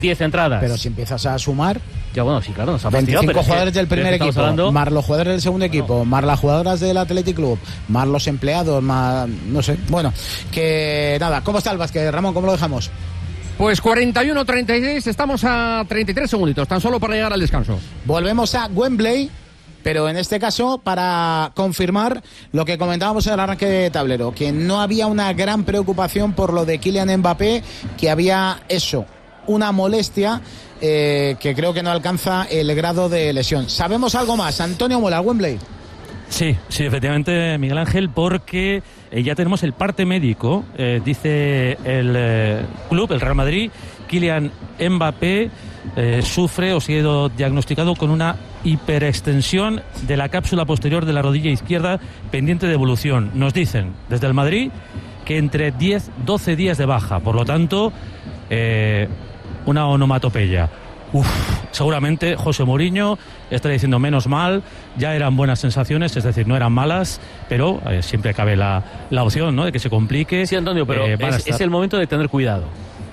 10 entradas. Pero si empiezas a sumar... Ya bueno, sí, claro, nos ha 25 jugadores del primer equipo, más los jugadores del segundo equipo, más las jugadoras del Athletic Club, más los empleados, más... no sé. Bueno, que nada, ¿cómo está el básquet, Ramón? ¿Cómo lo dejamos? Pues 41-36, estamos a 33 segunditos, tan solo para llegar al descanso. Volvemos a Wembley, pero en este caso para confirmar lo que comentábamos en el arranque de tablero, que no había una gran preocupación por lo de Kylian Mbappé, que había eso, una molestia que creo que no alcanza el grado de lesión. ¿Sabemos algo más? Antonio Mola, Wembley. Sí, efectivamente, Miguel Ángel, porque ya tenemos el parte médico, dice el club, el Real Madrid. Kylian Mbappé sufre o ha sido diagnosticado con una hiperextensión de la cápsula posterior de la rodilla izquierda pendiente de evolución. Nos dicen desde el Madrid que entre 10-12 días de baja, por lo tanto, una onomatopeya. Seguramente José Mourinho estaría diciendo menos mal, ya eran buenas sensaciones, es decir, no eran malas, pero siempre cabe la opción, ¿no?, de que se complique. Sí, Antonio, pero es el momento de tener cuidado.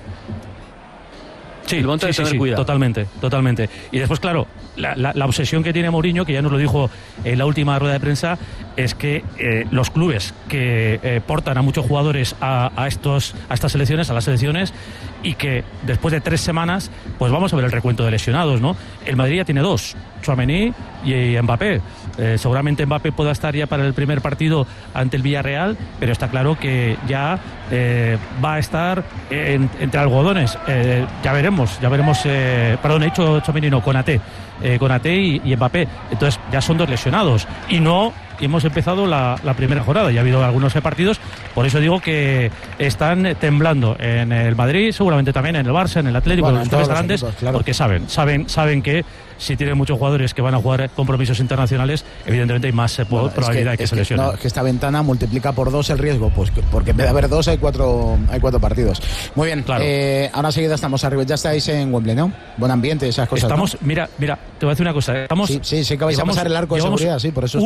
Sí, totalmente. Y después, claro, la obsesión que tiene Mourinho, que ya nos lo dijo en la última rueda de prensa, es que los clubes que portan a muchos jugadores a estas selecciones, a las selecciones, y que después de 3 semanas, pues vamos a ver el recuento de lesionados, ¿no? El Madrid ya tiene 2, Tchouaméni y Mbappé. Seguramente Mbappé pueda estar ya para el primer partido ante el Villarreal, pero está claro que ya va a estar entre algodones. Ya veremos, perdón, he dicho Tchouaméni, no, Konaté y Mbappé. Entonces ya son 2 lesionados y no hemos empezado la primera jornada, ya ha habido algunos partidos, por eso digo que están temblando en el Madrid, seguramente también en el Barça, en el Atlético, en los clubes grandes, claro. Porque saben que si tienen muchos jugadores que van a jugar compromisos internacionales, evidentemente hay más probabilidad de que se lesionen. No, es que esta ventana multiplica por 2 el riesgo, pues porque en vez de haber 2 hay 4 partidos. Muy bien, claro. Ahora enseguida estamos arriba, ya estáis en Wembley, ¿no? Buen ambiente, esas cosas. Estamos, ¿no? Mira, te voy a decir una cosa. Sí, que vais a pasar el arco de seguridad, sí, por eso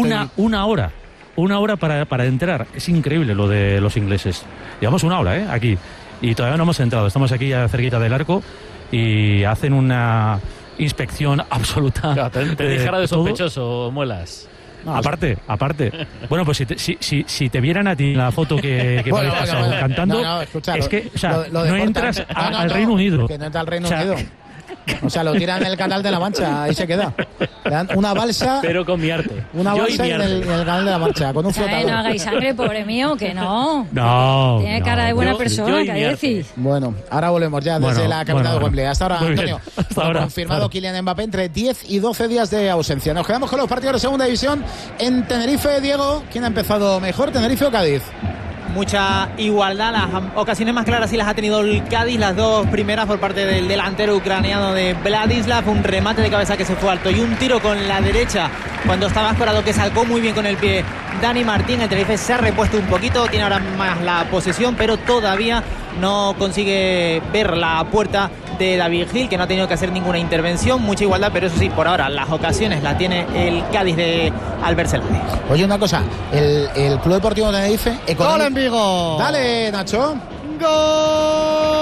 una hora para entrar. Es increíble lo de los ingleses. Llevamos 1 hora, aquí. Y todavía no hemos entrado. Estamos aquí ya cerquita del arco y hacen una inspección absoluta. Claro, te dijera de sospechoso, Muelas. No, aparte. Bueno, pues si te vieran a ti en la foto que me habéis pasado cantando, escucha, es que no entras al Reino Unido. Que no entra al Reino Unido. O sea, lo tiran en el Canal de la Mancha, ahí se queda. Le dan una balsa. Pero con mi arte. Una balsa en el Canal de la Mancha, con un flotador. No hagáis sangre, pobre mío, que no. No. Tiene cara de buena persona, ¿qué decís? Bueno, ahora volvemos ya desde la capital de Wembley. Hasta ahora, Antonio. Hasta ahora. Confirmado Kylian Mbappé entre 10 y 12 días de ausencia. Nos quedamos con los partidos de segunda división en Tenerife. Diego, ¿quién ha empezado mejor, Tenerife o Cádiz? Mucha igualdad, las ocasiones más claras sí las ha tenido el Cádiz, las 2 primeras por parte del delantero ucraniano de Vladislav, un remate de cabeza que se fue alto y un tiro con la derecha cuando estaba escorado que sacó muy bien con el pie Dani Martín. El Tenerife se ha repuesto un poquito, tiene ahora más la posesión, pero todavía no consigue ver la puerta de David Gil, que no ha tenido que hacer ninguna intervención. Mucha igualdad, pero eso sí, por ahora las ocasiones las tiene el Cádiz de Albert Celade. Oye, una cosa, el Club Deportivo de Tenerife... ¡Gol en Vigo! Dale, Nacho. ¡Gol!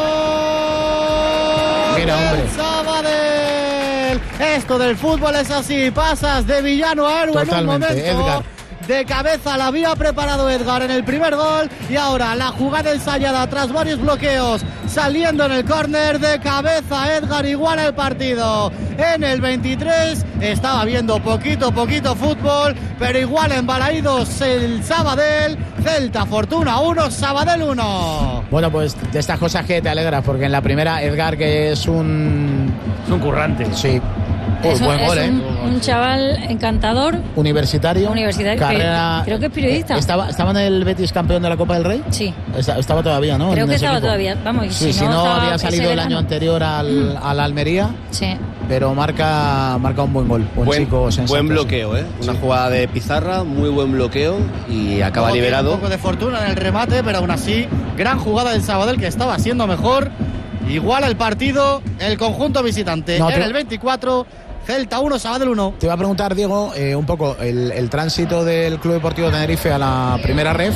Mira, hombre. Sabadell. Esto del fútbol es así, pasas de villano a héroe en un momento. Edgar. De cabeza la había preparado Edgar en el primer gol y ahora la jugada ensayada tras varios bloqueos saliendo en el córner. De cabeza Edgar iguala el partido. En el 23 estaba viendo poquito fútbol, pero igual en Balaídos el Sabadell. Celta Fortuna 1, Sabadell 1. Bueno, pues de estas cosas que te alegras, porque en la primera Edgar, que es un currante. Sí. Es un chaval encantador. Universitario. Carrera, creo que es periodista. ¿Estaba en el Betis campeón de la Copa del Rey? Sí. Estaba todavía, ¿no? Creo que estaba todavía. Vamos, sí, si no había salido el año anterior al Almería. Sí. Pero marca un buen gol. Buen bloqueo, ¿eh? Una jugada de pizarra, muy buen bloqueo y acaba liberado. Un poco de fortuna en el remate, pero aún así, gran jugada del Sabadell, que estaba siendo mejor. Iguala el partido el conjunto visitante. En el 24, Celta 1, Sabadell 1. Te iba a preguntar, Diego, un poco el tránsito del Club Deportivo Tenerife a la primera ref.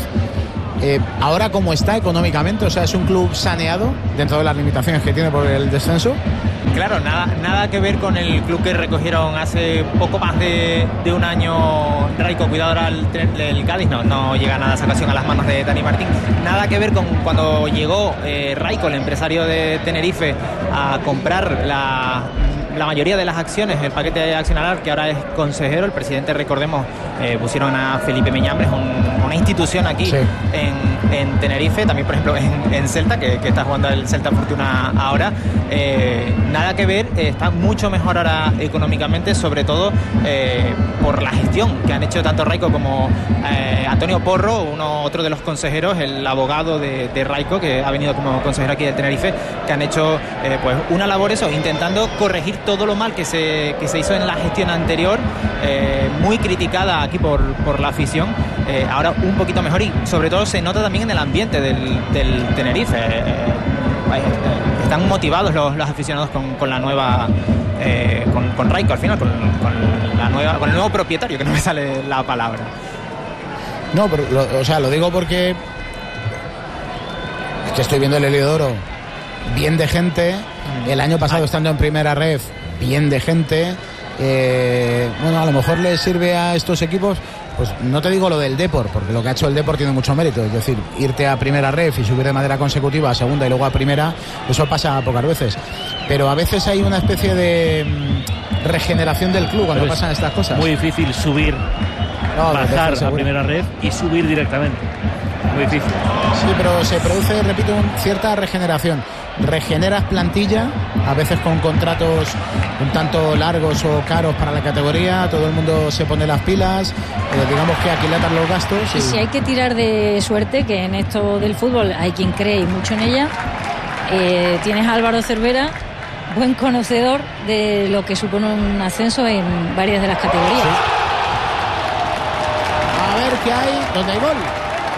Ahora, ¿cómo está económicamente? O sea, ¿es un club saneado dentro de las limitaciones que tiene por el descenso? Claro, nada que ver con el club que recogieron hace poco más de un año Raiko. Cuidado ahora el Cádiz, no llega nada esa ocasión a las manos de Dani Martín. Nada que ver con cuando llegó Raiko, el empresario de Tenerife, a comprar la mayoría de las acciones, el paquete de accionarial, que ahora es consejero. El presidente, recordemos, pusieron a Felipe Meñambres, una institución aquí sí. en Tenerife, también por ejemplo en Celta, que está jugando el Celta Fortuna ahora. Nada que ver, está mucho mejor ahora económicamente, sobre todo por la gestión que han hecho tanto Raiko como Antonio Porro, otro de los consejeros, el abogado de Raiko, que ha venido como consejero aquí de Tenerife, que han hecho pues una labor intentando corregir todo lo mal que se hizo en la gestión anterior, muy criticada aquí por la afición. Ahora un poquito mejor, y sobre todo se nota también en el ambiente del Tenerife. Están motivados los aficionados con la nueva con Raiko, al final con el nuevo propietario, que no me sale la palabra. No, pero lo digo porque es que estoy viendo el Heliodoro bien de gente. El año pasado, estando en primera ref, bien de gente. Bueno, a lo mejor les sirve a estos equipos, pues no te digo lo del Depor, porque lo que ha hecho el Depor tiene mucho mérito. Es decir, irte a primera ref y subir de manera consecutiva a segunda y luego a primera, eso pasa pocas veces. Pero a veces hay una especie de regeneración del club cuando pasan estas cosas. Muy difícil subir, bajar a primera ref y subir directamente. Muy difícil. Sí, pero se produce, repito, cierta regeneración. Regeneras plantilla, a veces con contratos un tanto largos o caros para la categoría, todo el mundo se pone las pilas, digamos que aquilatan los gastos. Y si hay que tirar de suerte, que en esto del fútbol hay quien cree y mucho en ella, tienes a Álvaro Cervera, buen conocedor de lo que supone un ascenso en varias de las categorías. Sí. A ver qué hay, donde hay gol.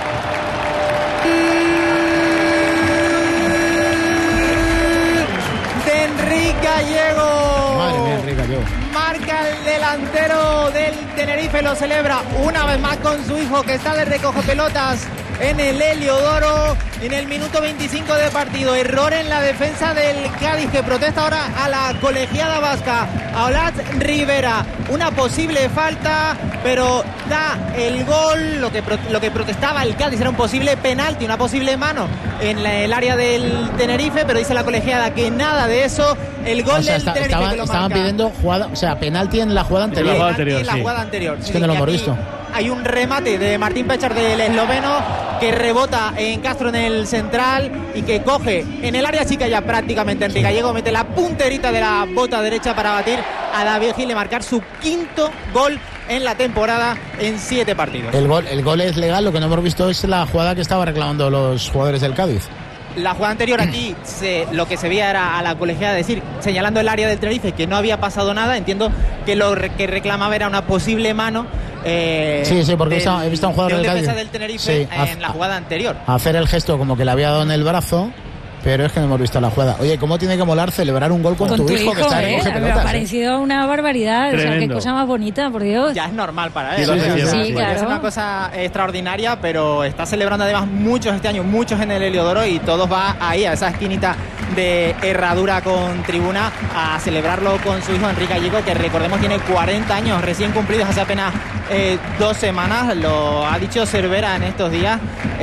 Gallego. Madre mía, Enrique Gallego. Marca el delantero del Tenerife, lo celebra una vez más con su hijo, que está de recoge pelotas en el Heliodoro en el minuto 25 de partido. Error en la defensa del Cádiz, que protesta ahora a la colegiada vasca, a Olat Rivera. Una posible falta, pero da el gol. Lo que protestaba el Cádiz era un posible penalti, una posible mano en el área del Tenerife, pero dice la colegiada que nada de eso. El gol del Tenerife estaban pidiendo jugada, penalti en la jugada anterior. En la jugada anterior. Es que no lo hemos visto. Hay un remate de Martín Pechar, del esloveno, que rebota en Castro en el central y que coge en el área chica ya prácticamente Enrique Gallego, mete la punterita de la bota derecha para batir a David Gil y marcar su quinto gol en la temporada en 7 partidos. El gol es legal, lo que no hemos visto es la jugada que estaban reclamando los jugadores del Cádiz. La jugada anterior aquí lo que se veía era a la colegiada decir, señalando el área del Tenerife, que no había pasado nada. Entiendo que lo que reclamaba era una posible mano. Sí, porque he visto a un jugador del Tenerife en la jugada anterior. Hacer el gesto como que le había dado en el brazo, pero es que no hemos visto la jugada. Oye, ¿cómo tiene que molar celebrar un gol con tu hijo que está en pelotas? Me ha parecido una barbaridad. Tremendo. O sea, qué cosa más bonita, por Dios. Ya es normal para él. Sí, claro. Es una cosa extraordinaria, pero está celebrando además muchos este año, muchos en el Heliodoro, y todos va ahí a esa esquinita de Herradura con tribuna a celebrarlo con su hijo Enrique Gallego, que recordemos tiene 40 años recién cumplidos hace apenas 2 semanas. Lo ha dicho Cervera en estos días.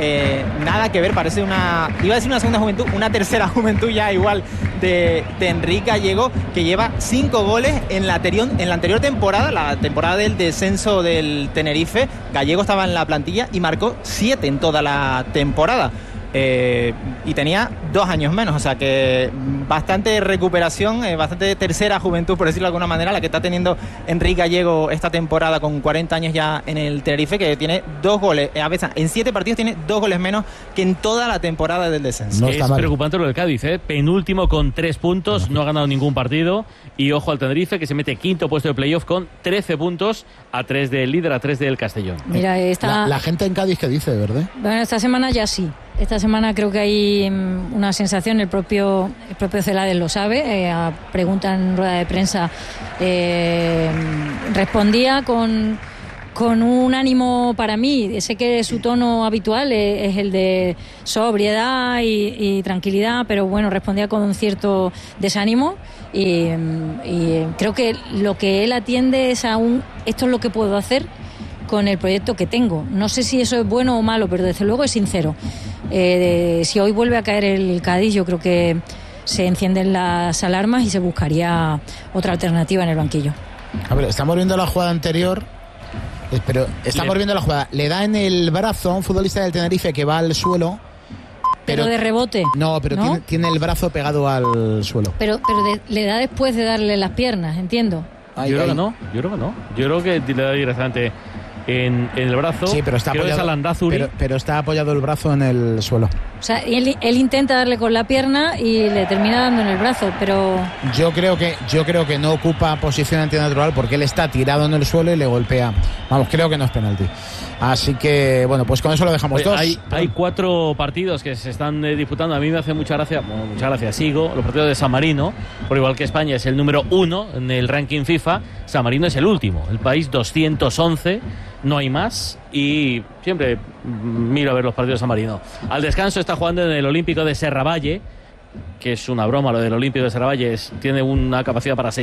Nada que ver, parece iba a decir una segunda juventud, una tercera juventud ya igual de Enrique Gallego, que lleva 5 goles en la anterior temporada, la temporada del descenso del Tenerife. Gallego estaba en la plantilla y marcó 7 en toda la temporada. Y tenía 2 años menos, o sea que bastante recuperación, bastante tercera juventud, por decirlo de alguna manera, la que está teniendo Enrique Gallego esta temporada, con 40 años ya en el Tenerife, que tiene 2 goles, a veces en 7 partidos tiene 2 goles menos que en toda la temporada del descenso. No es preocupante lo del Cádiz, penúltimo con 3 puntos, no ha ganado ningún partido, y ojo al Tenerife, que se mete quinto puesto de playoff con 13 puntos, a 3 del líder, a 3 del Castellón. Mira, la gente en Cádiz, ¿qué dice, verdad? Bueno, esta semana ya sí. Esta semana creo que hay una sensación, el propio Celades lo sabe, a pregunta en rueda de prensa respondía con con un ánimo, para mí, sé que su tono habitual es el de sobriedad y tranquilidad, pero bueno, respondía con un cierto desánimo y creo que lo que él atiende es esto es lo que puedo hacer con el proyecto que tengo. No sé si eso es bueno o malo, pero desde luego es sincero. Si hoy vuelve a caer el Cádiz, yo creo que se encienden las alarmas y se buscaría otra alternativa en el banquillo. A ver, estamos viendo la jugada anterior, pero estamos viendo la jugada. Le da en el brazo a un futbolista del Tenerife que va al suelo. Pero de rebote. No, pero ¿no? Tiene el brazo pegado al suelo. Pero le da después de darle las piernas, entiendo. Yo creo que no. Yo creo que le da directamente en el brazo. Sí, pero está apoyado, pero está apoyado el brazo en el suelo. O sea, él intenta darle con la pierna y le termina dando en el brazo, pero yo creo que no ocupa posición antinatural porque él está tirado en el suelo y le golpea. Vamos, creo que no es penalti. Así que, bueno, pues con eso lo dejamos. Hay 4 partidos que se están disputando. A mí me hace mucha gracia, sigo los partidos de San Marino, por igual que España es el número 1 en el ranking FIFA, San Marino es el último, el país 211, no hay más, y siempre miro a ver los partidos de San Marino. Al descanso está jugando en el Olímpico de Serravalle, que es una broma lo del Olímpico de Serravalle, tiene una capacidad para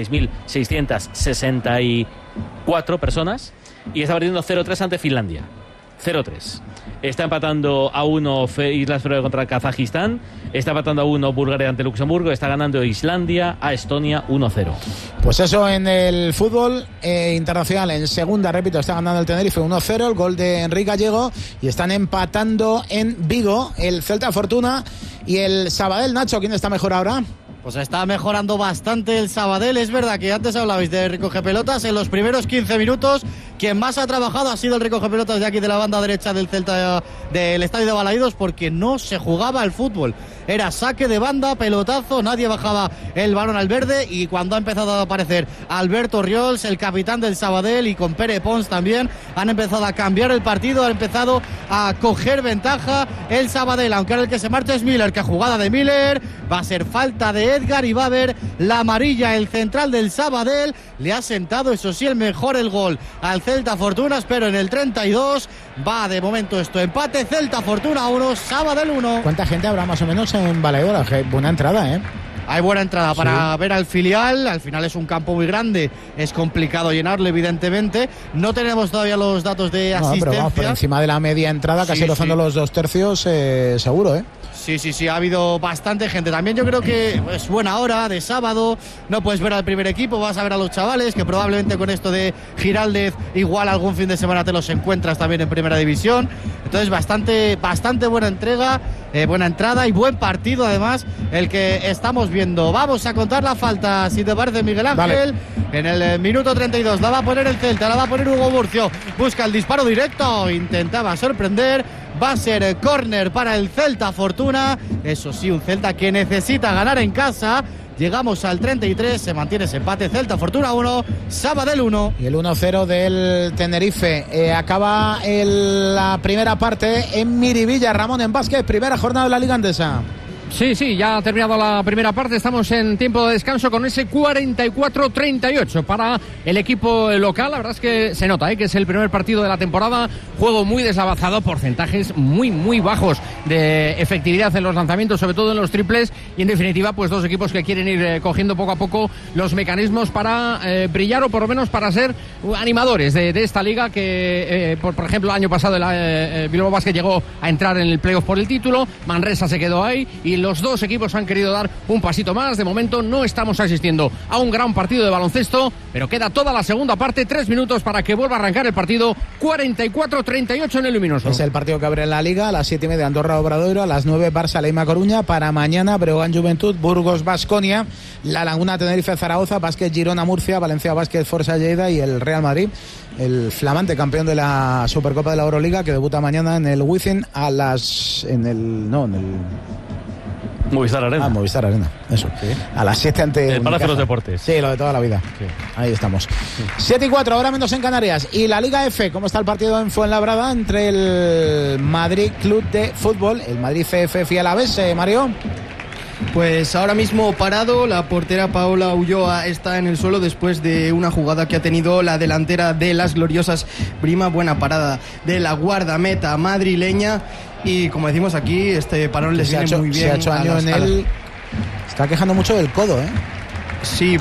6.664 personas, y está perdiendo 0-3 ante Finlandia. 0-3. Está empatando a 1 Islas Feroe contra Kazajistán. Está empatando a 1 Bulgaria ante Luxemburgo. Está ganando Islandia a Estonia 1-0. Pues eso en el fútbol internacional. En segunda, repito, está ganando el Tenerife 1-0. El gol de Enrique Gallego. Y están empatando en Vigo el Celta Fortuna y el Sabadell. Nacho, ¿quién está mejor ahora? Pues está mejorando bastante el Sabadell. Es verdad que antes hablabais de recogepelotas. En los primeros 15 minutos, quien más ha trabajado ha sido el recogepelotas de aquí de la banda derecha del Celta, del estadio de Balaídos, porque no se jugaba el fútbol. Era saque de banda, pelotazo, nadie bajaba el balón al verde, y cuando ha empezado a aparecer Alberto Riols, el capitán del Sabadell, y con Pere Pons también, han empezado a cambiar el partido, han empezado a coger ventaja el Sabadell, aunque ahora el que se marcha es Miller, que jugada de Miller, va a ser falta de Edgar y va a haber la amarilla. El central del Sabadell le ha sentado, eso sí, el mejor el gol al Celta Fortunas, pero en el 32 va de momento esto, empate, Celta Fortuna 1, Sabadell 1. ¿Cuánta gente habrá más o menos en Balaídos? Buena entrada, ¿eh? Hay buena entrada para ver al filial. Al final es un campo muy grande, es complicado llenarlo, evidentemente. No tenemos todavía los datos de asistencia. Pero vamos, por encima de la media entrada, casi rozando los 2 tercios, seguro, ¿eh? Sí, ha habido bastante gente. También yo creo que es buena hora de sábado, no puedes ver al primer equipo, vas a ver a los chavales, que probablemente con esto de Giraldez igual algún fin de semana te los encuentras también en primera división. Entonces bastante buena entrega, buena entrada y buen partido además el que estamos viendo. Vamos a contar la falta, si te parece, Miguel Ángel. Vale. En el minuto 32 la va a poner el Celta, la va a poner Hugo Murcio, busca el disparo directo, intentaba sorprender. Va a ser córner para el Celta Fortuna. Eso sí, un Celta que necesita ganar en casa. Llegamos al 33, se mantiene ese empate. Celta Fortuna 1, Sabadell 1. Y el 1-0 del Tenerife. Acaba la primera parte en Miribilla. Ramón, en básquet, primera jornada de la Liga Andesa. Sí, ya ha terminado la primera parte, estamos en tiempo de descanso con ese 44-38 para el equipo local. La verdad es que se nota que es el primer partido de la temporada, juego muy deslavazado, porcentajes muy bajos de efectividad en los lanzamientos, sobre todo en los triples, y en definitiva pues dos equipos que quieren ir cogiendo poco a poco los mecanismos para brillar, o por lo menos para ser animadores de esta liga que por ejemplo el año pasado el Bilbao Basket llegó a entrar en el playoff por el título, Manresa se quedó ahí y los dos equipos han querido dar un pasito más. De momento no estamos asistiendo a un gran partido de baloncesto, pero queda toda la segunda parte, 3 minutos para que vuelva a arrancar el partido. 44-38 en el Luminoso. Es el partido que abre la Liga a las 7:30 Andorra Obradoiro, a las 9 Barça Leima Coruña, para mañana Breogán Juventud, Burgos Baskonia, La Laguna Tenerife Zaragoza, Básquet Girona Murcia, Valencia Básquet Forza Lleida y el Real Madrid, el flamante campeón de la Supercopa de la Euroliga, que debuta mañana en el Wizzing Movistar Arena. Movistar Arena, eso. Sí. A las 7 ante el Palacio de los Deportes. Sí, lo de toda la vida. Sí. Ahí estamos. 7:04, ahora menos en Canarias. Y la Liga F, ¿cómo está el partido en Fuenlabrada entre el Madrid Club de Fútbol, el Madrid CFF y Alavés, Mario? Pues ahora mismo parado, la portera Paola Ulloa está en el suelo después de una jugada que ha tenido la delantera de las gloriosas Brima. Buena parada de la guardameta madrileña. Y como decimos aquí, este parón les viene muy bien. Se ha hecho daño en él. Está quejando mucho del codo, ¿eh? Sí,